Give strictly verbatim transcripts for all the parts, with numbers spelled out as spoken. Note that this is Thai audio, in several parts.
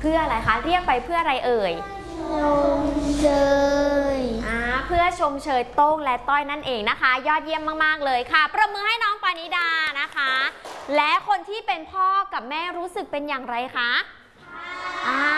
เพื่ออะไรคะเรียกไปเพื่ออะไรเอ่ยชมเชยอ่าเพื่อชมเชยโต้งและต้อยนั่นเองนะคะ ยอดเยี่ยมมากๆเลยค่ะประมือให้น้องปานิดานะคะและคนที่เป็นพ่อกับแม่รู้สึกเป็นอย่างไรคะอ่า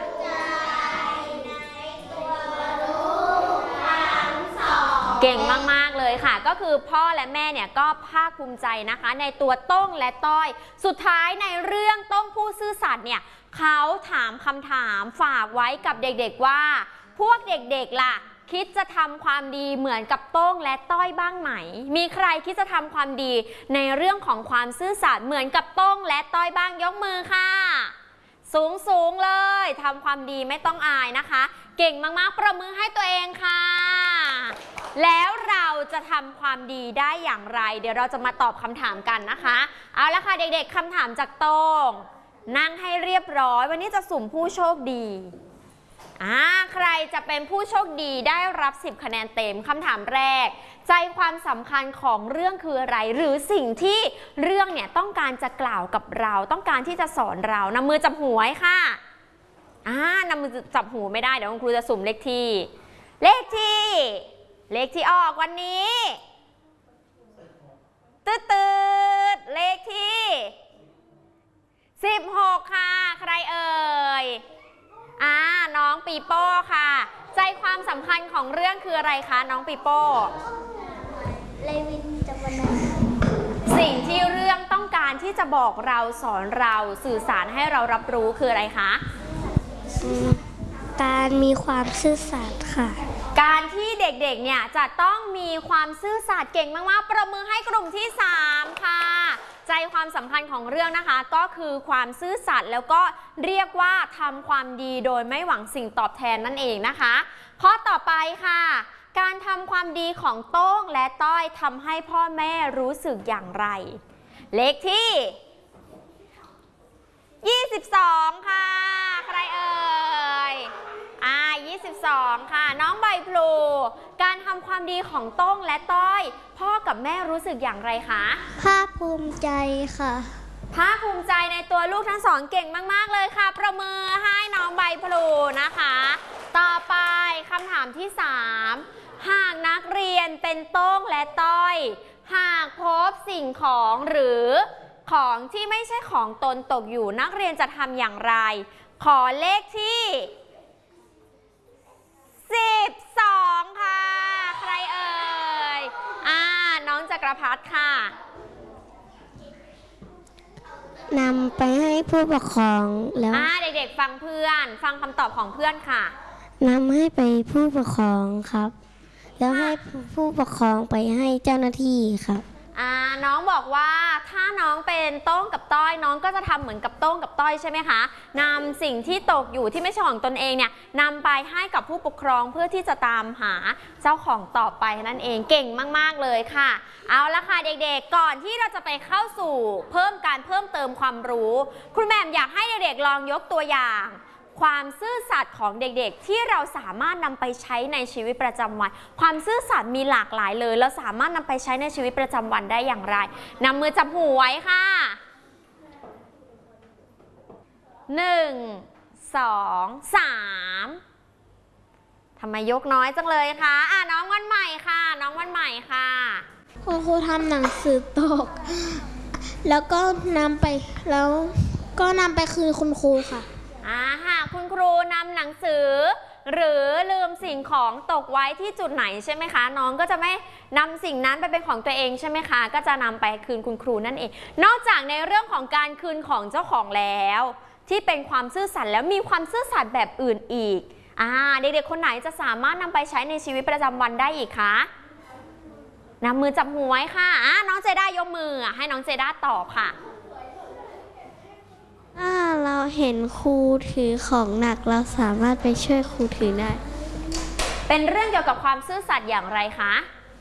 เก่งมากๆเลยค่ะก็คือพ่อและแม่เนี่ยก็ภาคภูมิใจนะคะในตัวโต้งและต้อยสุดท้ายในเรื่องโต้งผู้ซื่อสัตย์เนี่ยเขาถามคำถามฝากไว้กับเด็กๆว่าพวกเด็กๆล่ะคิดจะทำความดีเหมือนกับโต้งและต้อยบ้างไหมมีใครคิดจะทำความดีในเรื่องของความซื่อสัตย์เหมือนกับโต้งและต้อยบ้างยกมือค่ะสูงสูงเลยทำความดีไม่ต้องอายนะคะเก่งมากๆประมือให้ตัวเองค่ะแล้วเราจะทำความดีได้อย่างไรเดี๋ยวเราจะมาตอบคำถามกันนะคะเอาละค่ะเด็กๆคำถามจากโต้งนั่งให้เรียบร้อยวันนี้จะสุ่มผู้โชคดีอ่าใครจะเป็นผู้โชคดีได้รับสิบคะแนนเต็มคำถามแรกใจความสำคัญของเรื่องคืออะไรหรือสิ่งที่เรื่องเนี่ยต้องการจะกล่าวกับเราต้องการที่จะสอนเรานำมือจับหูไว้ค่ะอ่านำมือจับหูไม่ได้เดี๋ยวคุณครูจะสุ่มเลขที่เลขที่เลขที่ออกวันนี้ตืดตืดเลขที่สิบหกค่ะใครเอ่ยอ่าน้องปีโป้ค่ะใจความสำคัญของเรื่องคืออะไรคะน้องปีโป้เลวินจำวันนั้นสิ่งที่เรื่องต้องการที่จะบอกเราสอนเราสื่อสารให้เรารับรู้คืออะไรคะการมีความซื่อสัตย์ค่ะการที่เด็กๆเนี่ยจะต้องมีความซื่อสัตย์เก่งมากๆประมือให้กลุ่มที่สามค่ะใจความสำคัญของเรื่องนะคะก็คือความซื่อสัตย์แล้วก็เรียกว่าทำความดีโดยไม่หวังสิ่งตอบแทนนั่นเองนะคะข้อต่อไปค่ะการทำความดีของโต้งและต้อยทำให้พ่อแม่รู้สึกอย่างไรเลขที่ยี่สิบสองค่ะใครเอ่ยอ่ายี่สิบสองค่ะน้องใบพลูการทำความดีของโต้งและต้อยพ่อกับแม่รู้สึกอย่างไรคะภาคภูมิใจค่ะภาคภูมิใจในตัวลูกทั้งสองเก่งมากๆเลยค่ะประมือให้น้องใบพลูนะคะต่อไปคำถามที่สามหากนักเรียนเป็นโต้งและต้อยหากพบสิ่งของหรือของที่ไม่ใช่ของตนตกอยู่นักเรียนจะทำอย่างไรขอเลขที่สิบสองค่ะใครเอ่ยอ่าน้องจักรพัฒน์ค่ะนำไปให้ผู้ปกครองแล้วอ่าเด็กๆฟังเพื่อนฟังคำตอบของเพื่อนค่ะนำให้ไปผู้ปกครองครับแล้วให้ผู้ปกครองไปให้เจ้าหน้าที่ครับอ่าน้องบอกว่าถ้าน้องเป็นโต้งกับต้อยน้องก็จะทำเหมือนกับโต้งกับต้อยใช่ไหมคะนำสิ่งที่ตกอยู่ที่ไม่ใช่ของตนเองเนี่ยนำไปให้กับผู้ปกครองเพื่อที่จะตามหาเจ้าของต่อไปนั่นเองเก่งมากๆเลยค่ะเอาละค่ะเด็กๆก่อนที่เราจะไปเข้าสู่เพิ่มการเพิ่มเติมความรู้คุณแม่อยากให้เด็กๆลองยกตัวอย่างความซื่อสัตย์ของเด็กๆที่เราสามารถนำไปใช้ในชีวิตประจำวันความซื่อสัตย์มีหลากหลายเลยเราสามารถนำไปใช้ในชีวิตประจำวันได้อย่างไรนำมือจับหูไว้ค่ะหนึ่งสองสามทำไมยกน้อยจังเลยคะอ่ะน้องวันใหม่ค่ะน้องวันใหม่ค่ะคุณครูทำหนังสือตกแล้วก็นำไปแล้วก็นำไปคืนคุณครูค่ะอ่าหากคุณครูนำหนังสือหรือลืมสิ่งของตกไว้ที่จุดไหนใช่ไหมคะน้องก็จะไม่นำสิ่งนั้นไปเป็นของตัวเองใช่ไหมคะก็จะนำไปคืนคุณครูนั่นเองนอกจากในเรื่องของการคืนของเจ้าของแล้วที่เป็นความซื่อสัตย์แล้วมีความซื่อสัตย์แบบอื่นอีกอ่าเด็กๆคนไหนจะสามารถนำไปใช้ในชีวิตประจำวันได้อีกคะนำมือจับหูไว้ค่ะอ่าน้องเจด้ายกมือให้น้องเจด้าตอบค่ะถ้าเราเห็นครูถือของหนักเราสามารถไปช่วยครูถือได้เป็นเรื่องเกี่ยวกับความซื่อสัตย์อย่างไรคะ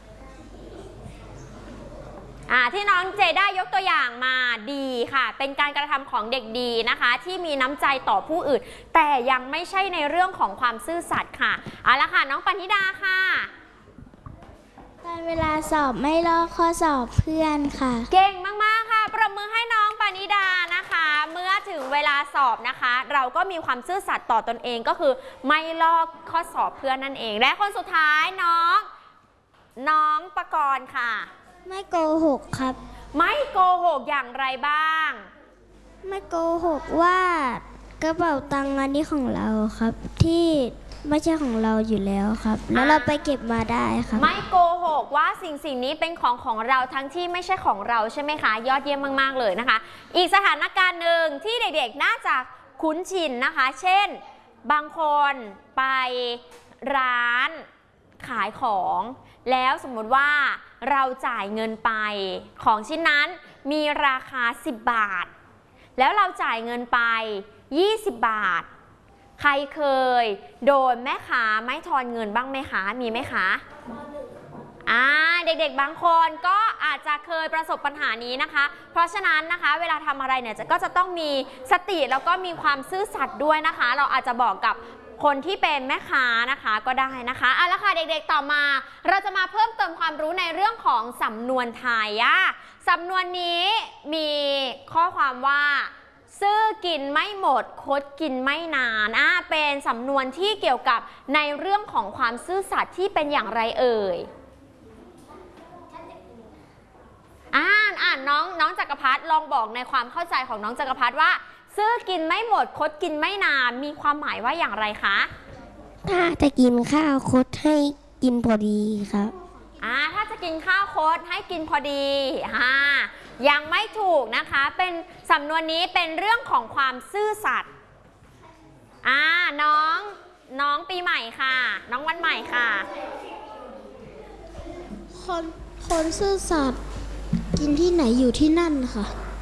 อ่าที่น้องเจด้ายกตัวอย่างมาดีค่ะเป็นการกระทำของเด็กดีนะคะที่มีน้ำใจต่อผู้อื่นแต่ยังไม่ใช่ในเรื่องของความซื่อสัตย์ค่ะเอาละค่ะน้องปณิดาค่ะการเวลาสอบไม่ลอกข้อสอบเพื่อนค่ะเก่งมากๆค่ะปรบมือให้น้องปณิดานะคะเมื่อถึงเวลาสอบนะคะ เราก็มีความซื่อสัตย์ต่อตนเองก็คือไม่ลอกข้อสอบเพื่อนนั่นเอง และคนสุดท้ายน้องน้องปกรณ์ค่ะไม่โกหกครับไม่โกหกอย่างไรบ้างไม่โกหกว่ากระเป๋าตังค์อันนี้ของเราครับที่ไม่ใช่ของเราอยู่แล้วครับแล้วเราไปเก็บมาได้ครับไม่โกหกว่าสิ่งสิ่งนี้เป็นของของเราทั้งที่ไม่ใช่ของเราใช่ไหมคะยอดเยี่ยมมากๆเลยนะคะอีกสถานการณ์หนึ่งที่เด็กๆน่าจะคุ้นชินนะคะเช่นบางคนไปร้านขายของแล้วสมมุติว่าเราจ่ายเงินไปของชิ้นนั้นมีราคาสิบบาทแล้วเราจ่ายเงินไปยี่สิบบาทใครเคยโดนแม่ค้าไม่ทอนเงินบ้างไหมคะมีไหมคะอ่าเด็กๆบางคนก็อาจจะเคยประสบปัญหานี้นะคะเพราะฉะนั้นนะคะเวลาทำอะไรเนี่ยก็จะต้องมีสติแล้วก็มีความซื่อสัตย์ด้วยนะคะเราอาจจะบอกกับคนที่เป็นแม่ค้านะคะก็ได้นะคะเอาละค่ะเด็กๆต่อมาเราจะมาเพิ่มเติมความรู้ในเรื่องของสำนวนไทยอะสำนวนนี้มีข้อความว่าซื้อกินไม่หมดคดกินไม่นานอ่าเป็นสำนวนที่เกี่ยวกับในเรื่องของความซื่อสัตย์ที่เป็นอย่างไรเอ่ยอ่านอ่านน้องน้องจักรพัฒน์ลองบอกในความเข้าใจของน้องจักรพัฒน์ว่าซื้อกินไม่หมดคดกินไม่นานมีความหมายว่าอย่างไรคะถ้าจะกินข้าวคดให้กินพอดีครับอ่าถ้าจะกินข้าวคดให้กินพอดีอ่ายังไม่ถูกนะคะเป็นสำนวนนี้เป็นเรื่องของความซื่อสัตย์อ่าน้องน้องปีใหม่ค่ะน้องวันใหม่ค่ะคนคนซื่อสัตย์กินที่ไหนอยู่ที่นั่นค่ะ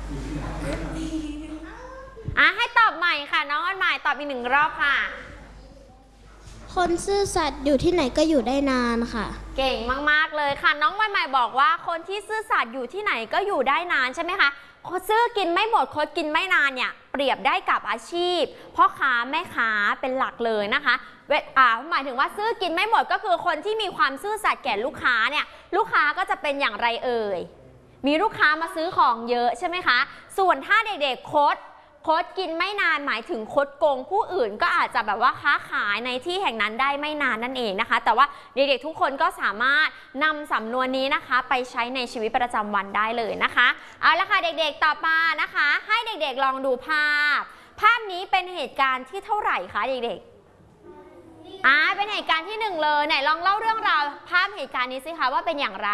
อ่ะให้ตอบใหม่ค่ะน้องวันใหม่ตอบอีกหนึ่งรอบค่ะคนซื่อสัตย์อยู่ที่ไหนก็อยู่ได้นานค่ะเก่งมากๆเลยค่ะน้องวันใหม่บอกว่าคนที่ซื่อสัตย์อยู่ที่ไหนก็อยู่ได้นานใช่ไหมคะซื้อกินไม่หมดคดกินไม่นานเนี่ยเปรียบได้กับอาชีพพ่อค้าแม่ค้าเป็นหลักเลยนะคะเวอ่าหมายถึงว่าซื้อกินไม่หมดก็คือคนที่มีความซื่อสัตย์แก่ลูกค้าเนี่ยลูกค้าก็จะเป็นอย่างไรเอ่ยมีลูกค้ามาซื้อของเยอะใช่ไหมคะส่วนถ้าเด็กๆคดคดกินไม่นานหมายถึงคดโกงผู้อื่นก็อาจจะแบบว่าค้าขายในที่แห่งนั้นได้ไม่นานนั่นเองนะคะแต่ว่าเด็กๆทุกคนก็สามารถนำสำนวนนี้นะคะไปใช้ในชีวิตประจำวันได้เลยนะคะเอาละค่ะเด็กๆต่อมานะคะให้เด็กๆลองดูภาพภาพนี้เป็นเหตุการณ์ที่เท่าไหร่คะเด็กๆอ่าเป็นเหตุการณ์ที่หนึ่งเลยไหนลองเล่าเรื่องราวภาพเหตุการณ์นี้สิคะว่าเป็นอย่างไร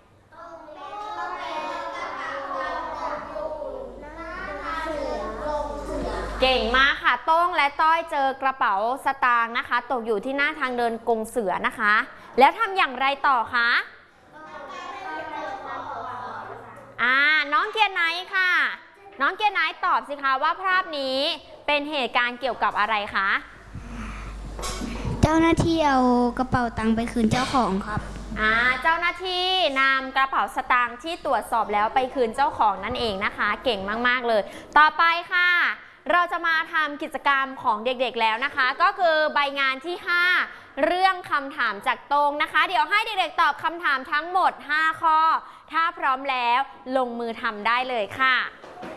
เก่งมากค่ะโต้งและต้อยเจอกระเป๋าสตางค์นะคะตกอยู่ที่หน้าทางเดินกรงเสือนะคะแล้วทำอย่างไรต่อคะอ่าน้องเกียร์ไนท์ค่ะน้องเกียร์ไนท์ตอบสิคะว่าภาพนี้เป็นเหตุการณ์เกี่ยวกับอะไรคะเจ้าหน้าที่เอากระเป๋าตังค์ไปคืนเจ้าของครับอ่าเจ้าหน้าที่นำกระเป๋าสตางค์ที่ตรวจสอบแล้วไปคืนเจ้าของนั่นเองนะคะเก่งมากๆเลยต่อไปค่ะเราจะมาทำกิจกรรมของเด็กๆแล้วนะคะก็คือใบงานที่ห้าเรื่องคำถามจากตรงนะคะเดี๋ยวให้เด็กๆตอบคำถามทั้งหมดห้าข้อถ้าพร้อมแล้วลงมือทำได้เลยค่ะ